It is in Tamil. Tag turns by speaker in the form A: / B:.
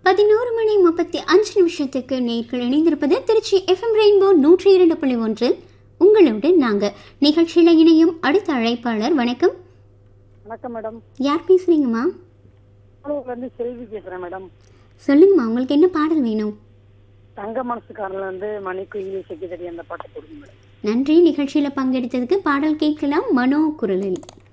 A: 11:35 நேர்கள் இணைந்திருப்பது திருச்சி எஃப்எம் ரெயின்போ 102.1. உங்களோடு நாங்க நிகழ்ச்சியில இணையும் அடுத்த அழைப்பாளர். வணக்கம்.
B: வணக்கம் மேடம்.
A: யார் பேசுறீங்கம்மா?
B: செல்வி பேசுறேன் மேடம்.
A: சொல்லுங்கம்மா, உங்களுக்கு என்ன பாடல் வேணும்?
B: தங்க மனசுக்காரன்ல வந்து மணிக்குயில் செக்கி தடி அந்த பாட்டு கொடுங்க மேடம்.
A: நன்றி. நிகழ்ச்சியில பங்கெடுத்ததுக்கு பாடல் கேட்கலாம் மனோ குரலில்.